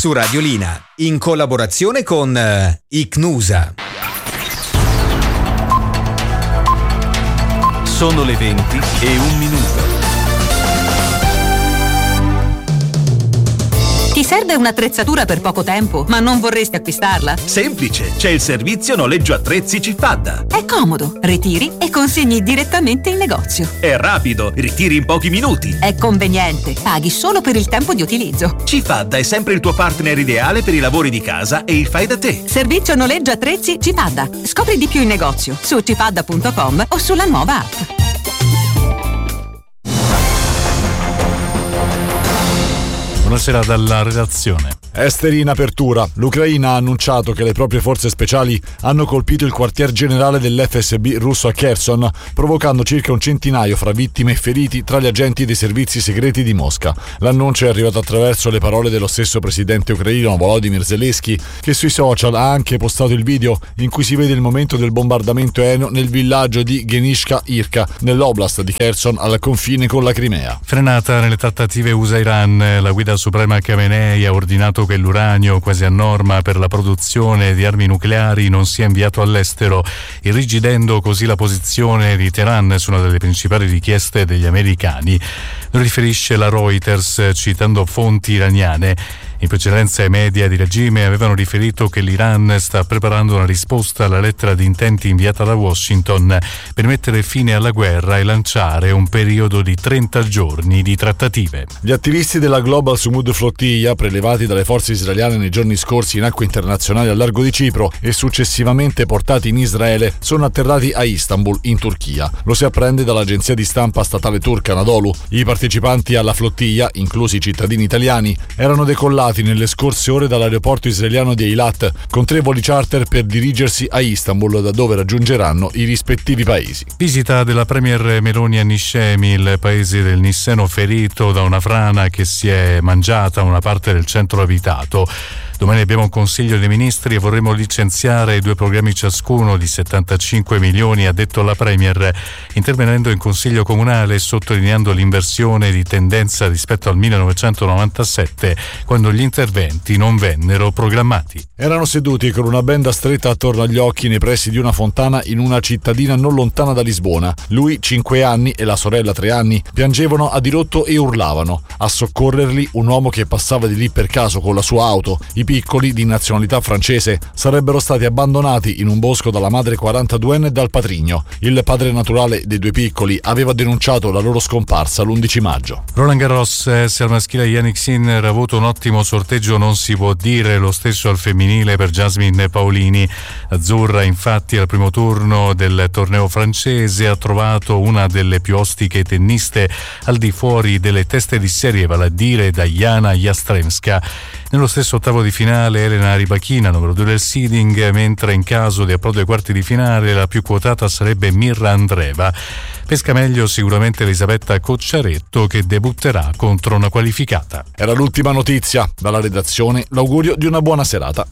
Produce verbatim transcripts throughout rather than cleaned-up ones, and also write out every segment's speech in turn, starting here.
su Radiolina, in collaborazione con uh, Icnusa. Sono le venti e un minuto. Ti serve un'attrezzatura per poco tempo, ma non vorresti acquistarla? Semplice, c'è il servizio noleggio attrezzi Cifadda. È comodo, ritiri e consegni direttamente in negozio. È rapido, ritiri in pochi minuti. È conveniente, paghi solo per il tempo di utilizzo. Cifadda è sempre il tuo partner ideale per i lavori di casa e il fai da te. Servizio noleggio attrezzi Cifadda. Scopri di più in negozio su cifadda punto com o sulla nuova app. Buonasera dalla redazione. Esteri in apertura. L'Ucraina ha annunciato che le proprie forze speciali hanno colpito il quartier generale dell'F S B russo a Kherson, provocando circa un centinaio fra vittime e feriti tra gli agenti dei servizi segreti di Mosca. L'annuncio è arrivato attraverso le parole dello stesso presidente ucraino Volodymyr Zelensky, che sui social ha anche postato il video in cui si vede il momento del bombardamento aereo nel villaggio di Genishka-Irka, nell'oblast di Kherson al confine con la Crimea. Frenata nelle trattative U S A-Iran, la guida suprema Khamenei ha ordinato che l'uranio, quasi a norma per la produzione di armi nucleari, non sia inviato all'estero, irrigidendo così la posizione di Teheran su una delle principali richieste degli americani. Lo riferisce la Reuters citando fonti iraniane. In precedenza i media di regime avevano riferito che l'Iran sta preparando una risposta alla lettera di intenti inviata da Washington per mettere fine alla guerra e lanciare un periodo di trenta giorni di trattative. Gli attivisti della Global Sumud Flottiglia, prelevati dalle forze israeliane nei giorni scorsi in acque internazionali al largo di Cipro e successivamente portati in Israele, sono atterrati a Istanbul, in Turchia. Lo si apprende dall'agenzia di stampa statale turca Anadolu. I partecipanti alla flottiglia, inclusi i cittadini italiani, erano decollati nelle scorse ore dall'aeroporto israeliano di Eilat con tre voli charter per dirigersi a Istanbul, da dove raggiungeranno i rispettivi paesi. Visita della premier Meloni a Niscemi, il paese del Nisseno ferito da una frana che si è mangiata una parte del centro abitato. Domani abbiamo un Consiglio dei Ministri e vorremmo licenziare due programmi ciascuno di settantacinque milioni, ha detto la Premier, intervenendo in Consiglio Comunale e sottolineando l'inversione di tendenza rispetto al millenovecentonovantasette, quando gli interventi non vennero programmati. Erano seduti con una benda stretta attorno agli occhi nei pressi di una fontana in una cittadina non lontana da Lisbona. Lui, cinque anni, e la sorella, tre anni, piangevano a dirotto e urlavano. A soccorrerli un uomo che passava di lì per caso con la sua auto. I piccoli, di nazionalità francese, sarebbero stati abbandonati in un bosco dalla madre quarantaduenne e dal patrigno. Il padre naturale dei due piccoli aveva denunciato la loro scomparsa l'undici maggio. Roland Garros, se al maschile Jannik Sinner ha avuto un ottimo sorteggio non si può dire lo stesso al femminile per Jasmine Paolini. Azzurra, infatti, al primo turno del torneo francese ha trovato una delle più ostiche tenniste al di fuori delle teste di serie, vale a dire Diana Jastremska. Nello stesso ottavo di finale Elena Rybakina, numero due del seeding, mentre in caso di approdo ai quarti di finale la più quotata sarebbe Mirra Andreeva. Pesca meglio sicuramente Elisabetta Cocciaretto, che debutterà contro una qualificata. Era l'ultima notizia. Dalla redazione l'augurio di una buona serata.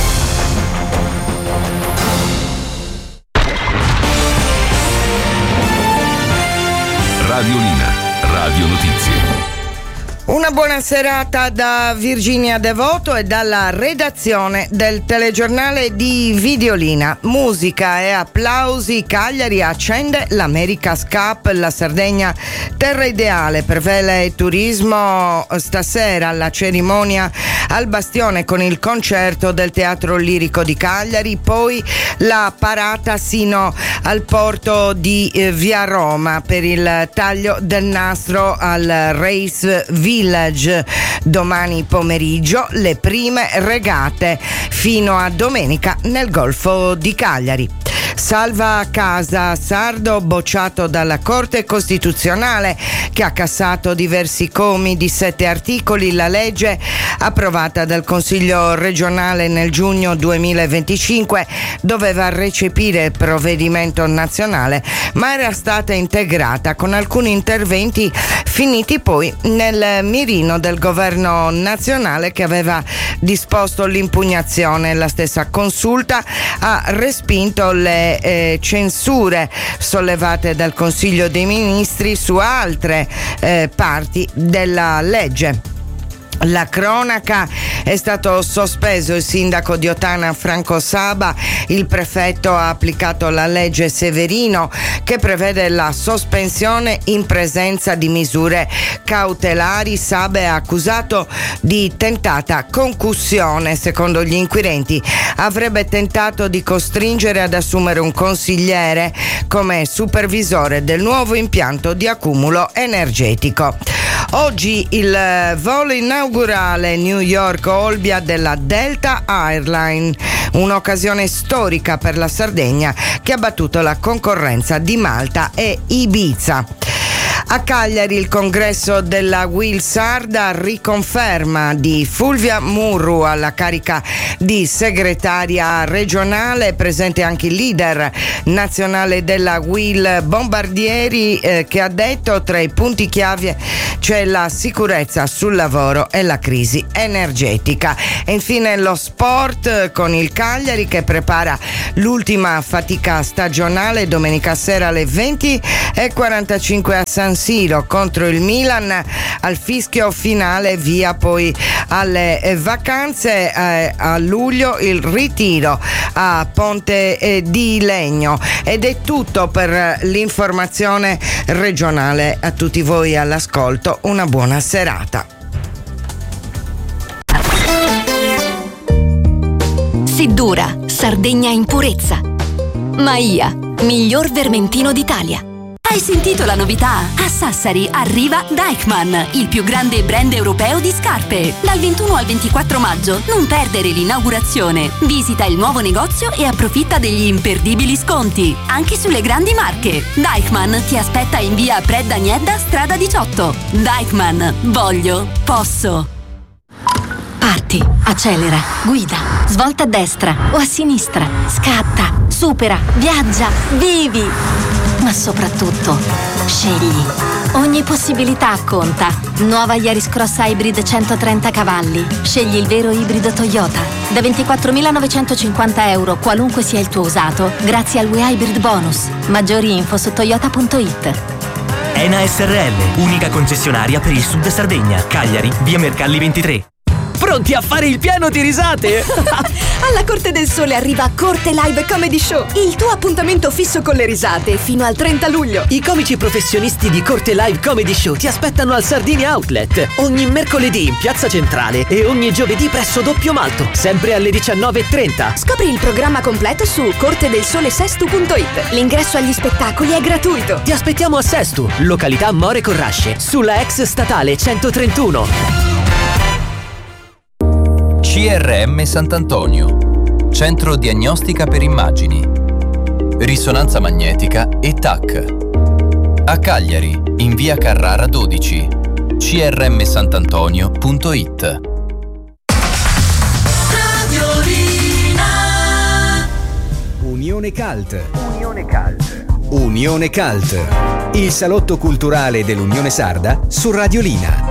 Radiolina, Radio Notizie. Una buona serata da Virginia Devoto e dalla redazione del telegiornale di Videolina. Musica e applausi, Cagliari accende l'America's Cup, la Sardegna terra ideale per vela e turismo. Stasera alla cerimonia al Bastione con il concerto del Teatro Lirico di Cagliari, poi la parata sino al porto di eh, Via Roma per il taglio del nastro al Race Village. Domani pomeriggio le prime regate fino a domenica nel Golfo di Cagliari. Salva casa sardo bocciato dalla Corte Costituzionale, che ha cassato diversi commi di sette articoli. La legge approvata dal Consiglio regionale nel giugno duemilaventicinque doveva recepire il provvedimento nazionale, ma era stata integrata con alcuni interventi finiti poi nel mirino del governo nazionale, che aveva disposto l'impugnazione. La stessa Consulta ha respinto le eh, censure sollevate dal Consiglio dei Ministri su altre eh, parti della legge. La cronaca: è stato sospeso il sindaco di Ottana Franco Saba, il prefetto ha applicato la legge Severino che prevede la sospensione in presenza di misure cautelari. Saba è accusato di tentata concussione. Secondo gli inquirenti avrebbe tentato di costringere ad assumere un consigliere come supervisore del nuovo impianto di accumulo energetico. Oggi il volo inaugurale New York-Olbia della Delta Airline, un'occasione storica per la Sardegna che ha battuto la concorrenza di Malta e Ibiza. A Cagliari il congresso della U I L Sarda riconferma di Fulvia Murru alla carica di segretaria regionale, presente anche il leader nazionale della U I L Bombardieri eh, che ha detto tra i punti chiave c'è la sicurezza sul lavoro e la crisi energetica. E infine lo sport con il Cagliari che prepara l'ultima fatica stagionale domenica sera alle venti e quarantacinque a San Siro contro il Milan, al fischio finale, via poi alle vacanze. Eh, a luglio il ritiro a Ponte eh, di Legno. Ed è tutto per l'informazione regionale. A tutti voi all'ascolto una buona serata. Siddura, Sardegna in purezza. Maia, miglior vermentino d'Italia. Hai sentito la novità? A Sassari arriva Deichmann, il più grande brand europeo di scarpe. Dal ventuno al ventiquattro maggio non perdere l'inaugurazione. Visita il nuovo negozio e approfitta degli imperdibili sconti, anche sulle grandi marche. Deichmann ti aspetta in via Pred Agnedda, strada diciotto. Deichmann, voglio, posso. Parti, accelera, guida, svolta a destra o a sinistra, scatta, supera, viaggia, vivi. Ma soprattutto, scegli. Ogni possibilità conta. Nuova Yaris Cross Hybrid centotrenta cavalli. Scegli il vero ibrido Toyota. Da ventiquattromilanovecentocinquanta euro, qualunque sia il tuo usato, grazie al WeHybrid Bonus. Maggiori info su toyota punto it. Ena S R L, unica concessionaria per il Sud Sardegna. Cagliari, via Mercalli ventitré. Pronti a fare il piano di risate? Alla Corte del Sole arriva Corte Live Comedy Show, il tuo appuntamento fisso con le risate fino al trenta luglio. I comici professionisti di Corte Live Comedy Show ti aspettano al Sardinia Outlet ogni mercoledì in Piazza Centrale e ogni giovedì presso Doppio Malto, sempre alle diciannove e trenta. Scopri il programma completo su corte del sole sestu punto it. L'ingresso agli spettacoli è gratuito. Ti aspettiamo a Sestu, località More Corrasce, sulla ex statale centotrentuno. C R M Sant'Antonio, Centro Diagnostica per Immagini, Risonanza Magnetica e T A C. A Cagliari, in via Carrara dodici, c r m sant'antonio punto it. Unione Cult. Unione Cult. Unione Cult. Il salotto culturale dell'Unione Sarda su Radiolina.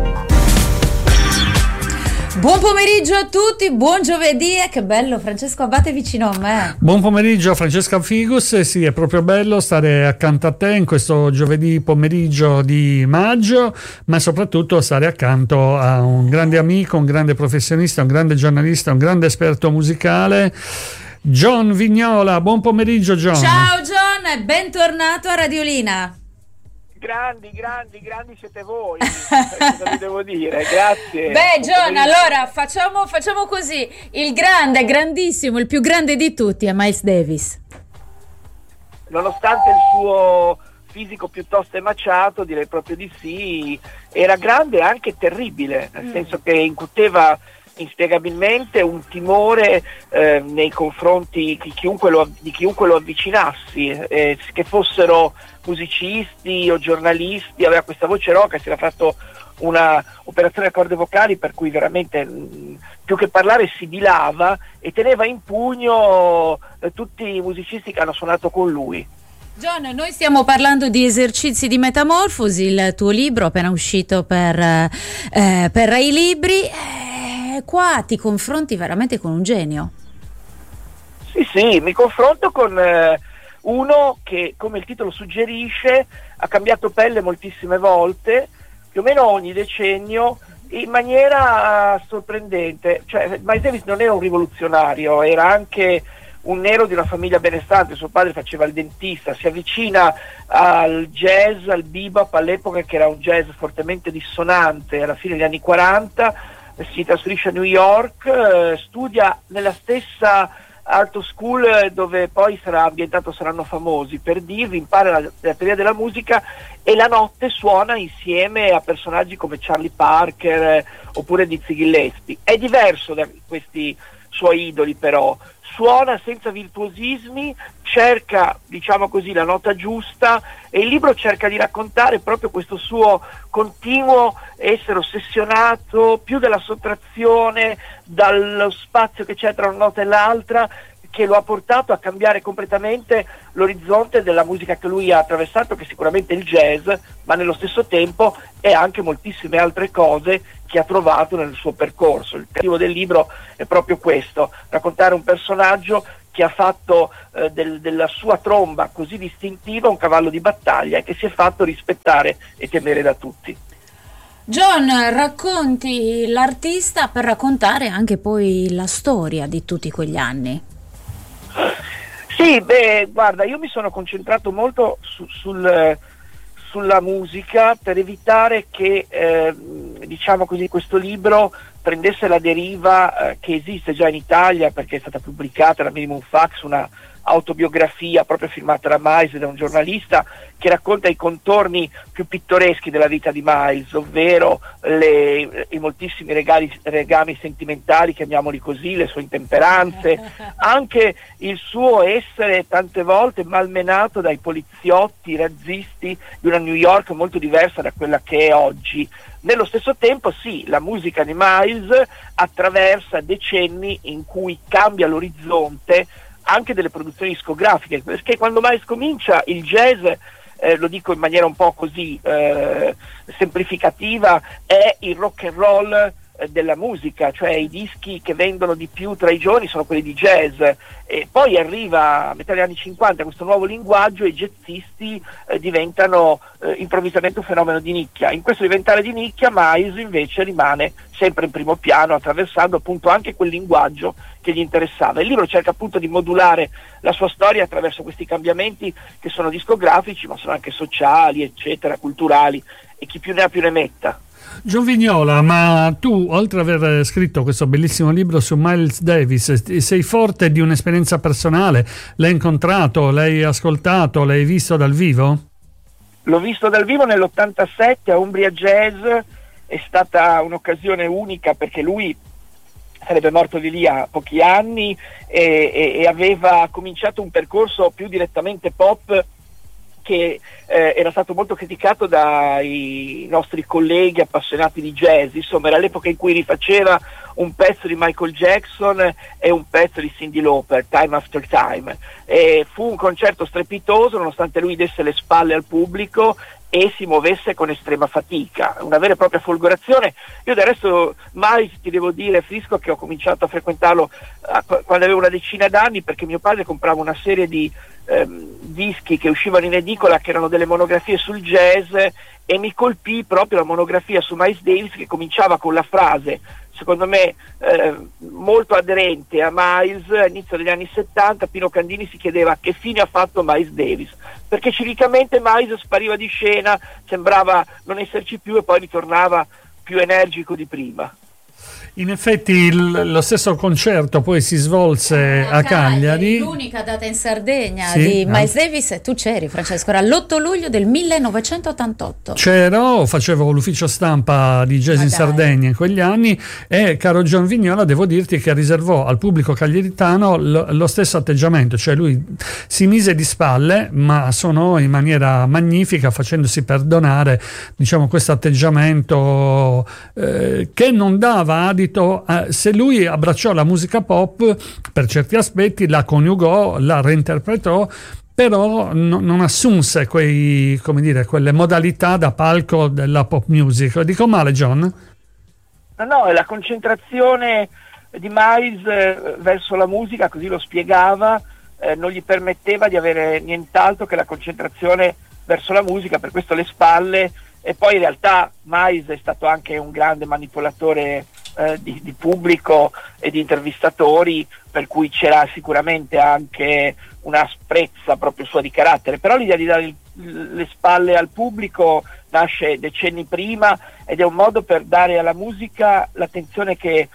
Buon pomeriggio a tutti, buon giovedì e che bello Francesco Abate vicino a me. Buon pomeriggio Francesca Figus, sì è proprio bello stare accanto a te in questo giovedì pomeriggio di maggio, ma soprattutto stare accanto a un grande amico, un grande professionista, un grande giornalista, un grande esperto musicale, John Vignola. Buon pomeriggio John. Ciao John e bentornato a Radiolina. Grandi, grandi, grandi siete voi, cosa vi devo dire, grazie. Beh John, allora facciamo, facciamo così, il grande, grandissimo, il più grande di tutti è Miles Davis. Nonostante il suo fisico piuttosto emaciato, direi proprio di sì, era grande e anche terribile, nel mm. senso che incuteva inspiegabilmente un timore eh, nei confronti di chiunque lo, di chiunque lo avvicinassi, eh, che fossero musicisti o giornalisti. Aveva questa voce roca, si era fatto una operazione a corde vocali per cui veramente mh, più che parlare si dilava e teneva in pugno eh, tutti i musicisti che hanno suonato con lui. John, noi stiamo parlando di Esercizi di Metamorfosi, il tuo libro appena uscito per, eh, per Rai Libri. Eh, qua ti confronti veramente con un genio. Sì, sì, mi confronto con eh, uno che, come il titolo suggerisce, ha cambiato pelle moltissime volte, più o meno ogni decennio in maniera sorprendente. Cioè, Miles Davis non era un rivoluzionario, era anche un nero di una famiglia benestante. Suo padre faceva il dentista, si avvicina al jazz, al bebop all'epoca, che era un jazz fortemente dissonante, alla fine degli anni quaranta, si trasferisce a New York, eh, studia nella stessa art school dove poi sarà ambientato Saranno Famosi, per dirvi, impara la, la teoria della musica e la notte suona insieme a personaggi come Charlie Parker eh, oppure Dizzy Gillespie. È diverso da questi suoi idoli, però suona senza virtuosismi, cerca, diciamo così, la nota giusta, e il libro cerca di raccontare proprio questo suo continuo essere ossessionato più dalla sottrazione, dallo spazio che c'è tra una nota e l'altra, che lo ha portato a cambiare completamente l'orizzonte della musica che lui ha attraversato, che sicuramente è il jazz, ma nello stesso tempo è anche moltissime altre cose che ha trovato nel suo percorso. Il motivo del libro è proprio questo: raccontare un personaggio che ha fatto eh, del, della sua tromba così distintiva un cavallo di battaglia e che si è fatto rispettare e temere da tutti. John, racconti l'artista per raccontare anche poi la storia di tutti quegli anni. Sì, beh, guarda, io mi sono concentrato molto su, sul, sulla musica per evitare che, eh, diciamo così, questo libro prendesse la deriva eh, che esiste già in Italia, perché è stata pubblicata da Minimum Fax una autobiografia proprio firmata da Miles, da un giornalista, che racconta i contorni più pittoreschi della vita di Miles, ovvero le, i moltissimi regali, legami sentimentali, chiamiamoli così, le sue intemperanze, anche il suo essere tante volte malmenato dai poliziotti razzisti di una New York molto diversa da quella che è oggi. Nello stesso tempo, sì, la musica di Miles attraversa decenni in cui cambia l'orizzonte anche delle produzioni discografiche, perché quando Miles comincia il jazz, eh, lo dico in maniera un po' così eh, semplificativa, è il rock and roll eh, della musica, cioè i dischi che vendono di più tra i giovani sono quelli di jazz, e poi arriva a metà degli anni cinquanta questo nuovo linguaggio e i jazzisti eh, diventano eh, improvvisamente un fenomeno di nicchia. In questo diventare di nicchia Miles invece rimane sempre in primo piano, attraversando appunto anche quel linguaggio che gli interessava. Il libro cerca appunto di modulare la sua storia attraverso questi cambiamenti che sono discografici, ma sono anche sociali, eccetera, culturali, e chi più ne ha più ne metta. John Vignola, ma tu, oltre ad aver scritto questo bellissimo libro su Miles Davis, sei forte di un'esperienza personale? L'hai incontrato, l'hai ascoltato, l'hai visto dal vivo? L'ho visto dal vivo nell'ottantasette a Umbria Jazz, è stata un'occasione unica perché lui sarebbe morto di lì a pochi anni e, e, e aveva cominciato un percorso più direttamente pop che eh, era stato molto criticato dai nostri colleghi appassionati di jazz. Insomma, era l'epoca in cui rifaceva un pezzo di Michael Jackson e un pezzo di Cyndi Lauper, Time After Time. E fu un concerto strepitoso, nonostante lui desse le spalle al pubblico e si muovesse con estrema fatica, una vera e propria folgorazione. Io del resto mai ti devo dire, Frisco, che ho cominciato a frequentarlo a, quando avevo una decina d'anni, perché mio padre comprava una serie di ehm, dischi che uscivano in edicola, che erano delle monografie sul jazz, e mi colpì proprio la monografia su Miles Davis, che cominciava con la frase, secondo me eh, molto aderente a Miles: all'inizio degli anni settanta Pino Candini si chiedeva che fine ha fatto Miles Davis, perché ciclicamente Miles spariva di scena, sembrava non esserci più e poi ritornava più energico di prima. In effetti il, lo stesso concerto poi si svolse a, a Cagliari. L'unica data in Sardegna sì, di Miles no. Davis, e tu c'eri, Francesco, era l'otto luglio del millenovecentottantotto. C'ero, facevo l'ufficio stampa di Jazz in Sardegna in quegli anni, e caro John Vignola, devo dirti che riservò al pubblico cagliaritano lo, lo stesso atteggiamento, cioè lui si mise di spalle ma suonò in maniera magnifica, facendosi perdonare, diciamo, questo atteggiamento eh, che non dava adito. Se lui abbracciò la musica pop, per certi aspetti la coniugò, la reinterpretò, però no, non assunse quei, come dire, quelle modalità da palco della pop music. Dico male, John? No, no, è la concentrazione di Miles eh, verso la musica, così lo spiegava, eh, non gli permetteva di avere nient'altro che la concentrazione verso la musica, per questo le spalle e poi in realtà Miles è stato anche un grande manipolatore eh, di, di pubblico e di intervistatori, per cui c'era sicuramente anche un'asprezza proprio sua di carattere, però l'idea di dare il, le spalle al pubblico nasce decenni prima ed è un modo per dare alla musica l'attenzione che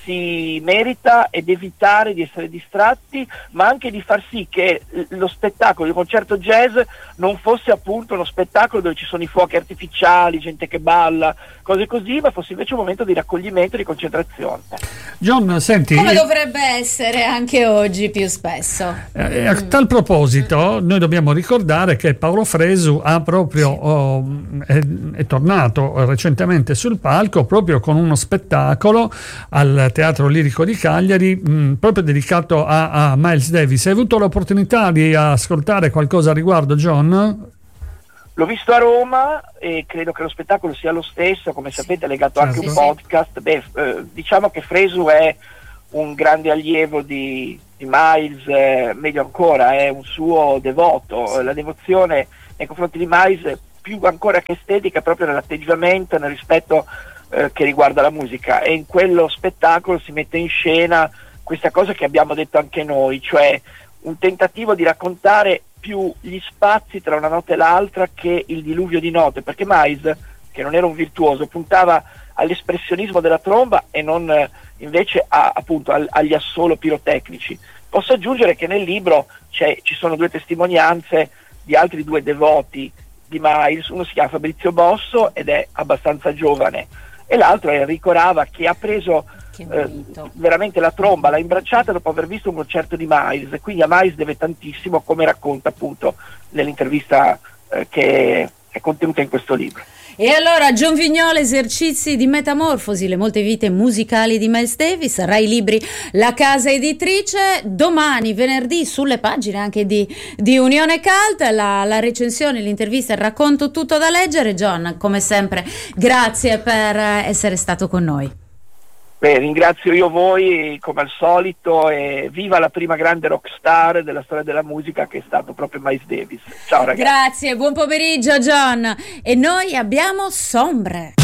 si merita ed evitare di essere distratti, ma anche di far sì che lo spettacolo di concerto jazz non fosse appunto uno spettacolo dove ci sono i fuochi artificiali, gente che balla, cose così, ma fosse invece un momento di raccoglimento e di concentrazione. John, senti, come dovrebbe essere anche oggi più spesso. Eh, a tal proposito, noi dobbiamo ricordare che Paolo Fresu ha proprio oh, è, è tornato recentemente sul palco proprio con uno spettacolo al Teatro Lirico di Cagliari, mh, proprio dedicato a, a Miles Davis. Hai avuto l'opportunità di ascoltare qualcosa a riguardo, John? L'ho visto a Roma e credo che lo spettacolo sia lo stesso, come sapete, legato anche Certo. un podcast. Beh, eh, diciamo che Fresu è un grande allievo di, di Miles, eh, meglio ancora, è un suo devoto. La devozione nei confronti di Miles, più ancora che estetica, è proprio nell'atteggiamento e nel rispetto eh, che riguarda la musica, e in quello spettacolo si mette in scena questa cosa che abbiamo detto anche noi, cioè un tentativo di raccontare più gli spazi tra una nota e l'altra che il diluvio di note, perché Miles, che non era un virtuoso, puntava all'espressionismo della tromba e non eh, invece a, appunto al, agli assolo pirotecnici. Posso aggiungere che nel libro c'è, ci sono due testimonianze di altri due devoti di Miles, uno si chiama Fabrizio Bosso ed è abbastanza giovane, e l'altro è Enrico Rava, che ha preso eh, veramente la tromba, l'ha imbracciata dopo aver visto un concerto di Miles, e quindi a Miles deve tantissimo, come racconta appunto nell'intervista eh, che è contenuta in questo libro. E allora, John Vignolo, Esercizi di Metamorfosi, le molte vite musicali di Miles Davis, Rai Libri, la casa editrice. Domani, venerdì, sulle pagine anche di, di Unione Cult, la, la recensione, l'intervista, il racconto, tutto da leggere. John, come sempre, grazie per essere stato con noi. Beh, ringrazio io voi come al solito, e viva la prima grande rockstar della storia della musica, che è stato proprio Miles Davis. Ciao ragazzi. Grazie, buon pomeriggio John. E noi abbiamo Sombre.